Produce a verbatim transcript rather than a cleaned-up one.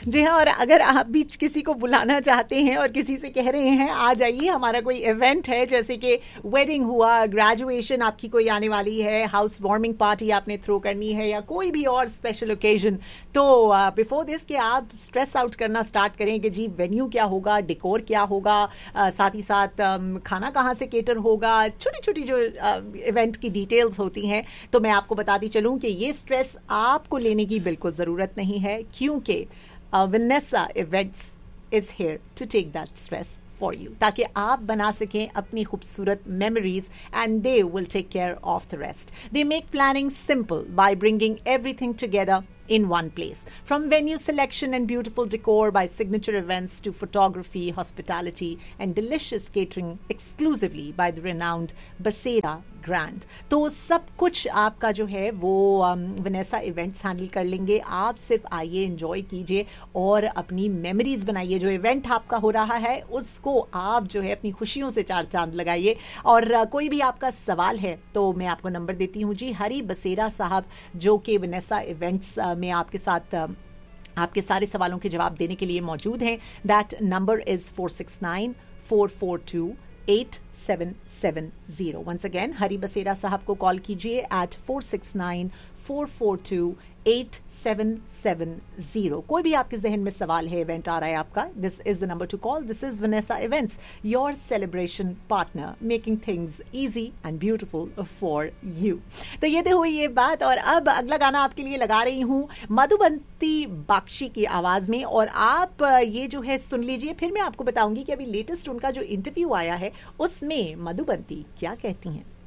जी हाँ, और अगर आप भी किसी को बुलाना चाहते हैं और किसी से कह रहे हैं आ जाइए, हमारा कोई इवेंट है, जैसे कि वेडिंग हुआ, ग्रेजुएशन आपकी कोई आने वाली है, हाउस वार्मिंग पार्टी आपने थ्रो करनी है, या कोई भी और स्पेशल ओकेजन, तो बिफोर दिस कि आप स्ट्रेस आउट करना स्टार्ट करें कि जी वेन्यू क्या होगा, डिकोर क्या होगा, uh, साथ ही साथ um, खाना कहाँ से केटर होगा, छोटी छोटी जो इवेंट uh, की डिटेल्स होती हैं, तो मैं आपको बताती चलूँ कि ये स्ट्रेस आपको लेने की बिल्कुल ज़रूरत नहीं है, क्योंकि Vanessa Events is here to take that stress for you, ताकि आप बना सकें अपनी खूबसूरत memories and they will take care of the rest. They make planning simple by bringing everything together in one place. From venue selection and beautiful decor by signature events to photography, hospitality and delicious catering exclusively by the renowned Basera grand, तो सब कुछ आपका जो है वो Vanessa events handle कर लेंगे. आप सिर्फ आइए, एंजॉय कीजिए और अपनी मेमोरीज बनाइए. जो इवेंट आपका हो रहा है उसको आप जो है अपनी खुशियों से चार चांद लगाइए. और uh, कोई भी आपका सवाल है तो मैं आपको नंबर देती हूँ जी. हरी बसेरा साहब जो कि वनेसा इवेंट्स uh, में आपके साथ uh, आपके सारे सवालों के जवाब देने के लिए मौजूद हैं. That number is four six nine four four to eight seven seven zero. Once again हरी बसेरा साहब को कॉल कीजिए eight four six nine four four to eight seven seven zero. कोई भी आपके जहन में सवाल है, इवेंट आ रहा है आपका, this is the number two call. This is Vanessa events, your celebration partner, making things easy and beautiful for you. तो ये तो हुई ये बात, और अब अगला गाना आपके लिए लगा रही हूँ मधुबंती बाक्षी की आवाज में, और आप ये जो है सुन लीजिए. फिर मैं आपको बताऊंगी कि अभी लेटेस्ट उनका जो इंटरव्यू आया है उसमें मधुबंती क्या कहती हैं.